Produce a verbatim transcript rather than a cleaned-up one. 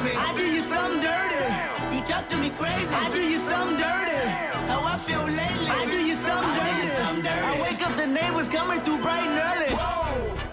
me. I do you something dirty. You talk to me crazy. I do you something dirty. How I feel lately. I do you something dirty. I wake up, the neighbors coming through bright and early. Whoa.